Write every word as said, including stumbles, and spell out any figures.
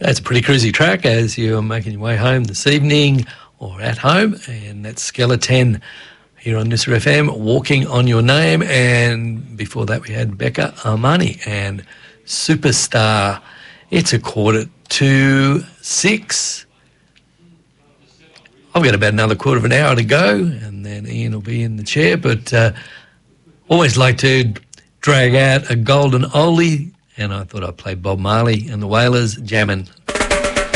That's a pretty cruisy track as you're making your way home this evening or at home, and that's Skeleton here on Nissa F M, Walking on Your Name, and before that we had Becca Armani and Superstar. It's a quarter to six. I've got about another quarter of an hour to go, and then Ian will be in the chair, but uh, always like to drag out a golden oldie, and I thought I'd play Bob Marley and the Wailers, Jammin'